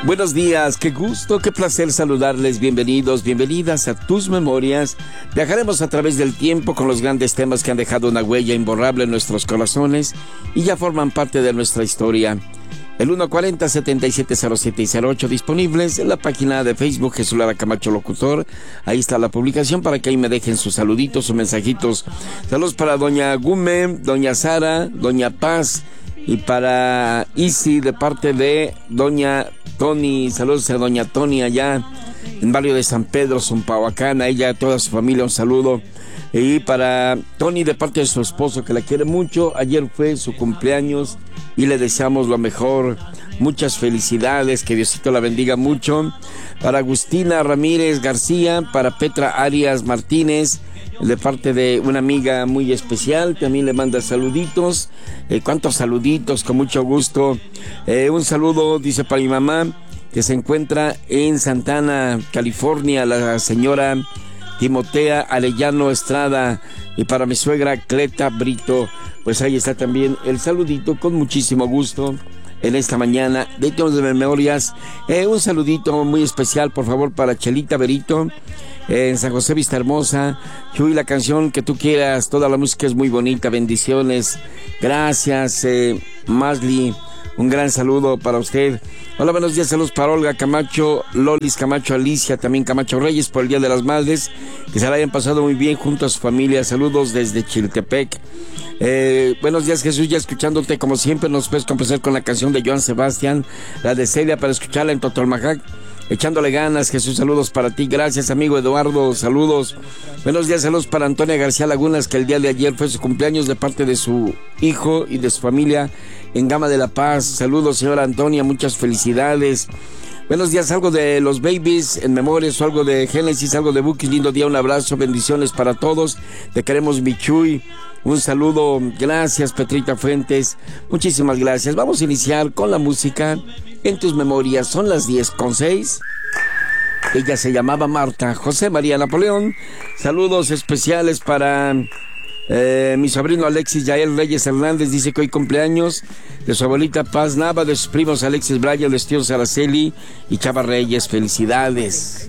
Buenos días, qué gusto, qué placer saludarles. Bienvenidos, bienvenidas a Tus Memorias. Viajaremos a través del tiempo con los grandes temas que han dejado una huella imborrable en nuestros corazones y ya forman parte de nuestra historia. El 140-7707 y 08 disponibles en la página de Facebook Jesús Lara Camacho Locutor. Ahí está la publicación para que ahí me dejen sus saluditos, sus mensajitos. Saludos para doña Gume, doña Sara, doña Paz y para Isi de parte de doña Tony. Saludos a doña Tony allá en barrio de San Pedro, Zumpahuacán. A ella, a toda su familia, un saludo. Y para Tony de parte de su esposo, que la quiere mucho. Ayer fue su cumpleaños y le deseamos lo mejor. Muchas felicidades, que Diosito la bendiga mucho. Para Agustina Ramírez García, para Petra Arias Martínez, de parte de una amiga muy especial, también le manda saluditos. ¿Cuántos saluditos? Con mucho gusto. Un saludo, dice, para mi mamá, que se encuentra en Santana, California, la señora Timotea Arellano Estrada, y para mi suegra Cleta Brito. Pues ahí está también el saludito, con muchísimo gusto en esta mañana de Tus Memorias. Un saludito muy especial, por favor, para Chelita Berito en San José Vista Hermosa. Chuy, la canción que tú quieras, toda la música es muy bonita, bendiciones. Gracias, Masli, un gran saludo para usted. Hola, buenos días, saludos para Olga Camacho, Lolis Camacho, Alicia, también Camacho Reyes, por el Día de las Madres, que se la hayan pasado muy bien junto a su familia. Saludos desde Chiltepec. Buenos días, Jesús, ya escuchándote como siempre. Nos puedes complacer con la canción de Joan Sebastián, la de Celia, para escucharla en Totolmajac. Echándole ganas, Jesús, saludos para ti. Gracias, amigo Eduardo, saludos. Buenos días, saludos para Antonia García Lagunas, que el día de ayer fue su cumpleaños, de parte de su hijo y de su familia en Gama de la Paz. Saludos, señora Antonia, muchas felicidades. Buenos días, algo de los Babies en Memorias, o algo de Génesis, algo de Bukis. Lindo día, un abrazo, bendiciones para todos. Te queremos, Michuy. Un saludo, gracias, Petrita Fuentes. Muchísimas gracias. Vamos a iniciar con la música en Tus Memorias. Son las 10:06. Ella se llamaba Marta. José María Napoleón. Saludos especiales para mi sobrino Alexis Yael Reyes Hernández. Dice que hoy cumpleaños de su abuelita Paz Nava, de sus primos Alexis Braya, de tíos Araceli y Chava Reyes. Felicidades.